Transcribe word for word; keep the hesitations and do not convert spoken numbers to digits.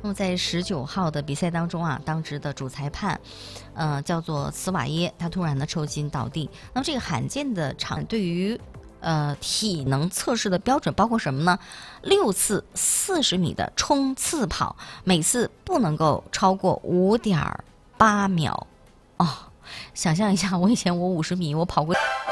那么在十九号的比赛当中啊，当值的主裁判，呃，叫做茨瓦耶，他突然的抽筋倒地。那么这个罕见的场对于呃体能测试的标准包括什么呢？六次四十米的冲刺跑，每次不能够超过五点八秒。哦，想象一下，我以前我五十米我跑过。